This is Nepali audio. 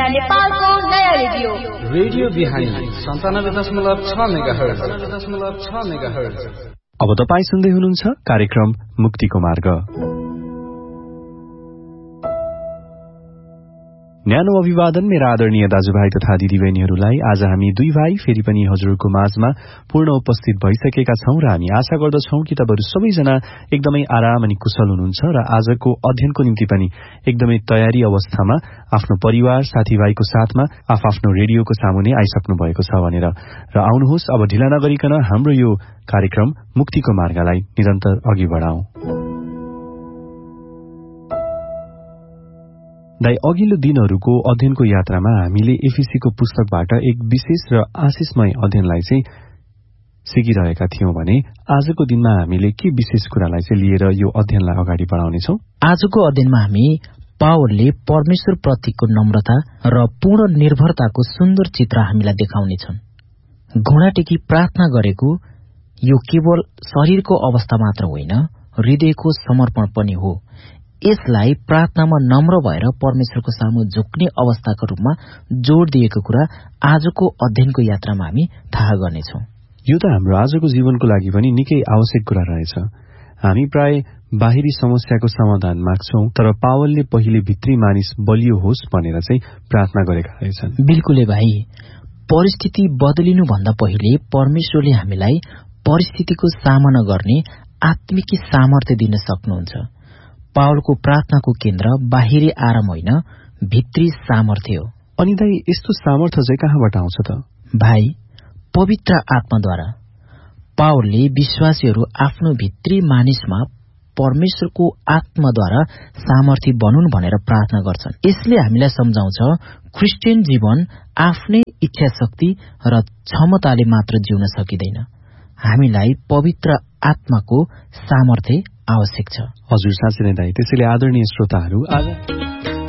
नयाँ नेपालको नयाँ रेडियो रेडियो बिहानी 97.6 मेगाहर्ज। अब तपाईँ सुन्दै हुनुहुन्छ कार्यक्रम मुक्तिको मार्ग। न्यानो अभिवादन मेरा आदरणीय दाजुभाइ तथा दिदीबहिनीहरूलाई। आज हामी दुई भाइ फेरि पनि हजुरको माझमा पूर्ण उपस्थित भइसकेका छौं र हामी आशा गर्दछौं कि तपाईहरु सबैजना एकदमै आराम अनि कुशल हुनुहुन्छ र आजको अध्ययनको निम्ति पनि एकदमै तयारी अवस्थामा आफ्नो परिवार साथीभाइको साथमा आफ्नो रेडियोको सामुने आइसक्नु भएको छ भनेर। र आउनुहोस् अब ढिला नगरिकन हाम्रो यो कार्यक्रम मुक्तिको मार्गलाई निरन्तर अघि बढाउँ। दाइ, अघिल्लो दिनहरूको अध्ययनको यात्रामा हामीले एफिसीको पुस्तकबाट एक विशेष र आशिषमय अध्ययनलाई चाहिँ सिकिरहेका थियौं भने आजको दिनमा हामीले के विशेष कुरालाई चाहिँ लिएर यो अध्ययनलाई अगाडि बढाउनेछौं? आजको अध्ययनमा हामी पावलले परमेश्वर प्रतिको नम्रता र पूर्ण निर्भरताको सुन्दर चित्र हामीलाई देखाउनेछन्। घुँडा टेकी प्रार्थना गरेको यो केवल शरीरको अवस्था मात्र होइन, हृदयको समर्पण पनि हो। यसलाई प्रार्थनामा नम्र भएर परमेश्वरको सामु झुक्ने अवस्थाको रूपमा जोड़ दिएको कुरा आजको अध्ययनको यात्रामा हामी थाहा गर्नेछौं। यो त हाम्रो आजको जीवनको लागि पनि निकै आवश्यक कुरा रहेछ। हामी प्राय बाहिरी समस्याको समाधान माग्छौं, तर पावलले पहिले भित्री मानिस बलियो होस् भनेर चाहिँ प्रार्थना गरेका रहेछन्। बिल्कुलै भाइ, परिस्थिति बदलिनु भन्दा पहिले परमेश्वरले हामीलाई परिस्थितिको सामना गर्ने आत्मिक सामर्थ्य दिन सक्नुहुन्छ। पावलको प्रार्थनाको केन्द्र बाहिरी आराम होइन, भित्री सामर्थ्य हो। अनि दाइ, यस्तो सामर्थ्य चाहिँ कहाँबाट आउँछ त? भाइ, पवित्र आत्माद्वारा। पावलले विश्वासीहरू आफ्नो भित्री मानिसमा परमेश्वरको आत्माद्वारा सामर्थ्य बनुन् भनेर प्रार्थना गर्छन्। यसले हामीलाई सम्झाउँछ क्रिस्चियन जीवन आफ्नै इच्छा शक्ति र क्षमताले मात्र जिउन सकिँदैन। हामीलाई पवित्र आत्माको सामर्थ्य आवश्यक छ। हजुर, साँच्चै नै दाइ। त्यसैले आदरणीय श्रोताहरू, आज